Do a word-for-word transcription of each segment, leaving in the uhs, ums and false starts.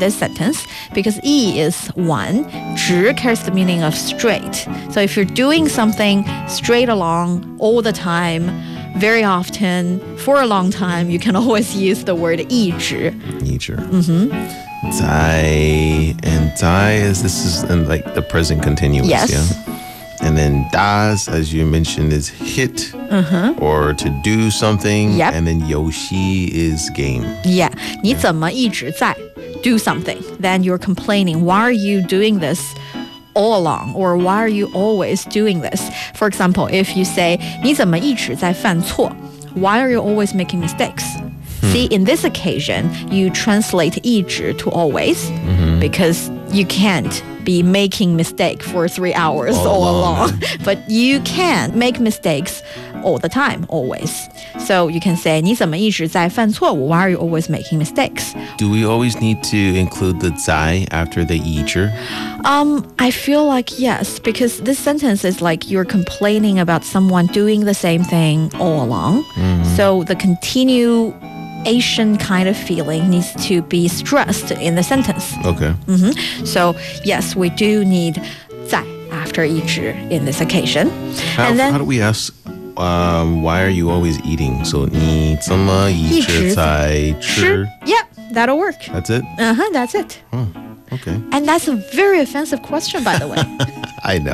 this sentence because 一 is one, 直 carries the meaning of straight. So if you're doing something straight along all the time, very often, for a long time, you can always use the word 一直. 一直. Mm-hmm. 在 and 在 is this is in like the present continuous. Yes. Yeah? And then das, as you mentioned, is hit uh-huh. or to do something. Yep. And then 游戏 is game. Yeah. 你怎么一直在 do something? Then you're complaining. Why are you doing this all along? Or why are you always doing this? For example, if you say 你怎么一直在犯错? Why are you always making mistakes? Hmm. See, in this occasion, you translate 一直 to always mm-hmm. because you can't be making mistake for three hours all, all along. But you can make mistakes all the time, always. So you can say 你怎么一直在犯错误? Why are you always making mistakes? Do we always need to include the 在 after the 一直? Um, I feel like yes, because this sentence is like you're complaining about someone doing the same thing all along. Mm-hmm. So the continue Asian kind of feeling needs to be stressed in the sentence. Okay. Mm-hmm. So yes, we do need 在 after 一直 in this occasion. How, and then, how do we ask, um, why are you always eating? So 你怎么一直在吃? Yep, that'll work. That's it? Uh-huh, that's it. Oh, okay. And that's a very offensive question, by the way. I know.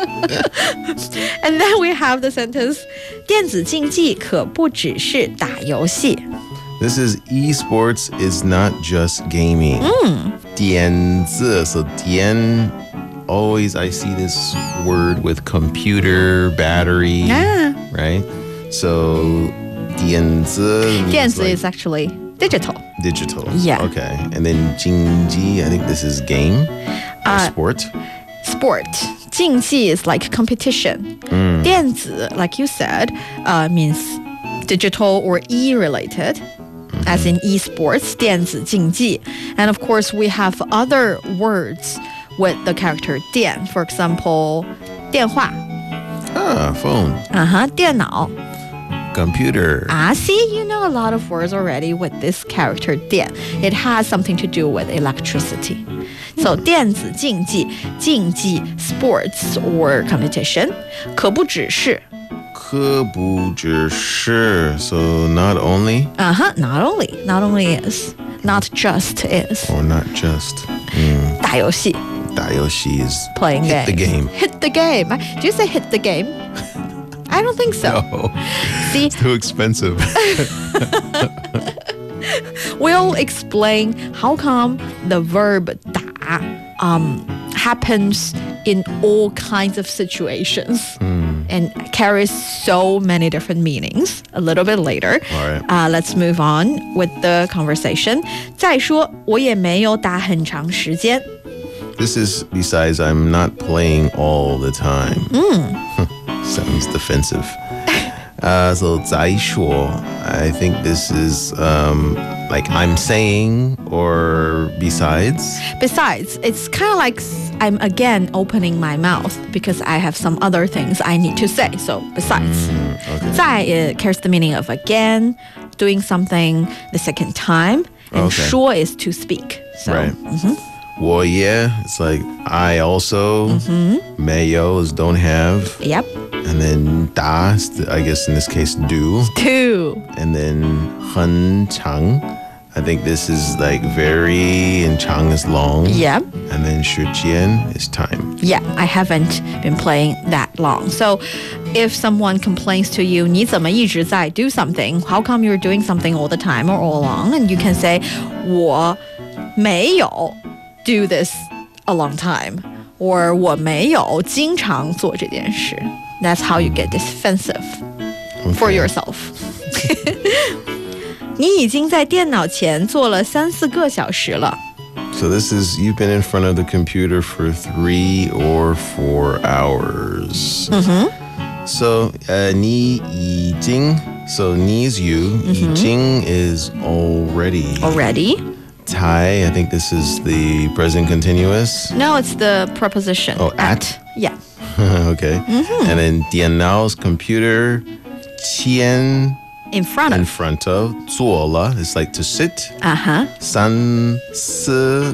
And then we have the sentence 电子竞技可不只是打游戏. This is esports is not just gaming. Mm. 电子, so 电, always I see this word with computer, battery, yeah. right? So 电子, 电子 like is actually digital. Digital. Yeah. Okay. And then 竞技, I think this is game or uh, sport. Sport. 竞技 is like competition. Mm. 电子, like you said, uh, means digital or e-related. As in esports, 电子竞技. And of course, we have other words with the character 电. For example, 电话. Ah, phone. Uh-huh, 电脑. Computer. Ah, see, you know a lot of words already with this character 电. It has something to do with electricity. So 电子竞技, 竞技, sports or competition. 可不只是. 可不只是, so not only? Uh-huh, not only. Not only is. Not just is. Or not just. Mm. 打游戏. 打游戏 is playing hit game. the game. Hit the game. Did you say hit the game? I don't think so. No. See, it's too expensive. We'll explain how come the verb 打 um, happens in all kinds of situations mm. and carries so many different meanings a little bit later. All right. Uh, let's move on with the conversation. 再说我也没有打很长时间. This is besides I'm not playing all the time. Mm. Sounds defensive. Uh, so 再说, I think this is um, like I'm saying or besides. Besides, it's kind of like I'm again opening my mouth because I have some other things I need to say. So besides, mm, okay. 再 it carries the meaning of again, doing something the second time, and okay. 说 is to speak. So, right. Mm-hmm. 我也, it's like I also. Mm-hmm. 没有 is don't have. Yep. And then 打, I guess in this case, do. Do. And then 很长. I think this is like very, and 长 is long. Yep. And then 时间 is time. Yeah, I haven't been playing that long. So if someone complains to you, 你怎么一直在 do something, how come you're doing something all the time or all along? And you can say, 我没有 do this a long time. Or 我没有经常做这件事. That's how you get defensive okay. for yourself. 你已经在电脑前坐了三四个小时了. So this is, you've been in front of the computer for three or four hours. Mm-hmm. So, uh, 你已经, so 你 is you, mm-hmm. 已经 is already. Already. 才, I think this is the present continuous. No, it's the preposition. Oh, at? at? Yeah. Okay. Mm-hmm. And then 电脑 is computer. 前 in front of. In front of. 坐了 is like to sit. Uh-huh. 三四